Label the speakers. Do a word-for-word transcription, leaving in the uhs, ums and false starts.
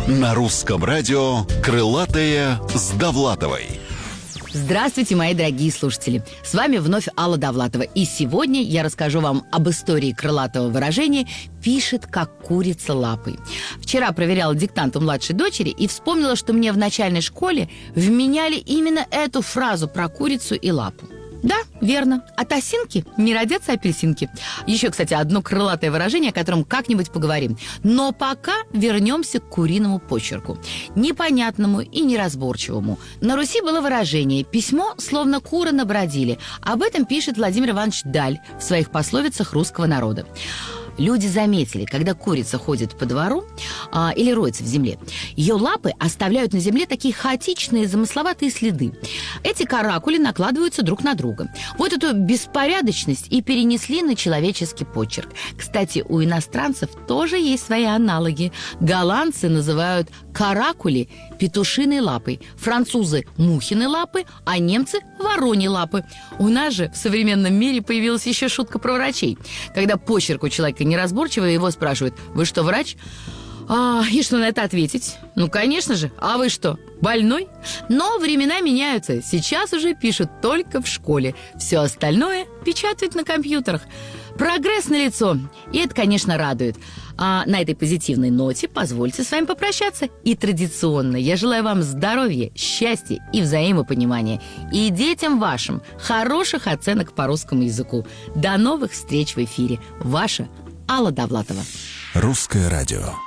Speaker 1: На русском радио «Крылатая с Довлатовой».
Speaker 2: Здравствуйте, мои дорогие слушатели! С вами вновь Алла Довлатова. И сегодня я расскажу вам об истории крылатого выражения «пишет, как курица лапой». Вчера проверяла диктант у младшей дочери и вспомнила, что мне в начальной школе вменяли именно эту фразу про курицу и лапу. Да, верно. От осинки не родятся апельсинки. Еще, кстати, одно крылатое выражение, о котором как-нибудь поговорим. Но пока вернемся к куриному почерку. Непонятному и неразборчивому. На Руси было выражение «письмо, словно куры набродили». Об этом пишет Владимир Иванович Даль в своих пословицах русского народа. Люди заметили, когда курица ходит по двору а, или роется в земле, ее лапы оставляют на земле такие хаотичные, замысловатые следы. Эти каракули накладываются друг на друга. Вот эту беспорядочность и перенесли на человеческий почерк. Кстати, у иностранцев тоже есть свои аналоги. Голландцы называют каракули петушиной лапой, французы – мухиной лапы, а немцы – вороньей лапы. У нас же в современном мире появилась еще шутка про врачей. Когда почерк у человека неразборчивый, его спрашивают: «Вы что, врач?» А, и что на это ответить? Ну, конечно же. А вы что, больной? Но времена меняются. Сейчас уже пишут только в школе. Все остальное печатают на компьютерах. Прогресс налицо. И это, конечно, радует. А на этой позитивной ноте позвольте с вами попрощаться. И традиционно я желаю вам здоровья, счастья и взаимопонимания. И детям вашим хороших оценок по русскому языку. До новых встреч в эфире. Ваша Алла Довлатова.
Speaker 1: Русское радио.